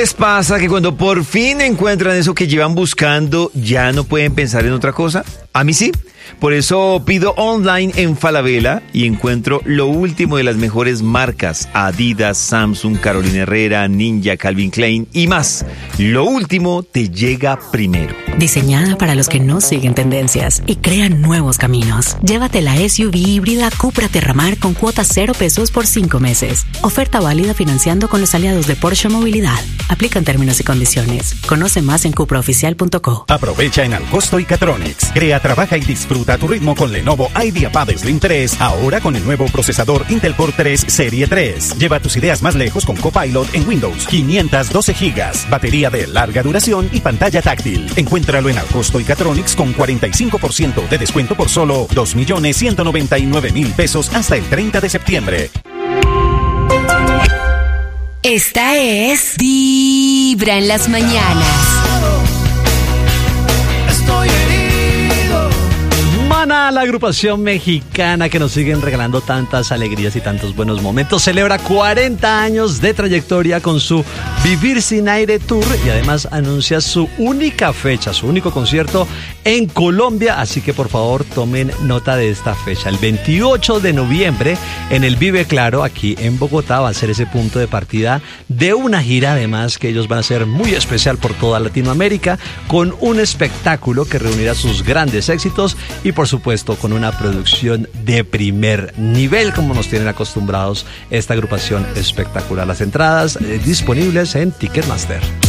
les pasa que cuando por fin encuentran eso que llevan buscando, ya no pueden pensar en otra cosa? A mí sí. Por eso pido online en Falabella y encuentro lo último de las mejores marcas: Adidas, Samsung, Carolina Herrera, Ninja, Calvin Klein y más. Lo último te llega primero. Diseñada para los que no siguen tendencias y crean nuevos caminos. Llévate la SUV híbrida Cupra Terramar con cuotas 0 pesos por 5 meses. Oferta válida financiando con los aliados de Porsche Movilidad. Aplican términos y condiciones. Conoce más en cupraoficial.co. Aprovecha en Alcosto y Catronics. Crea, trabaja y disfruta a tu ritmo con Lenovo IdeaPad Slim 3, ahora con el nuevo procesador Intel Core 3 Serie 3. Lleva tus ideas más lejos con Copilot en Windows. 512 GB, batería de larga duración y pantalla táctil. Encuéntralo en Alcosto y Catronics con 45% de descuento por solo 2.199.000 pesos hasta el 30 de septiembre. Esta es Vibra en las mañanas. Estoy herido. Maná, la agrupación mexicana que nos siguen regalando tantas alegrías y tantos buenos momentos, celebra 40 años de trayectoria con su Vivir Sin Aire Tour y además anuncia su única fecha, su único concierto en Colombia, así que por favor tomen nota de esta fecha. El 28 de noviembre en el Vive Claro, aquí en Bogotá, va a ser ese punto de partida de una gira, además que ellos van a ser muy especial por toda Latinoamérica, con un espectáculo que reunirá sus grandes éxitos y por supuesto con una producción de primer nivel, como nos tienen acostumbrados esta agrupación espectacular. Las entradas disponibles en Ticketmaster.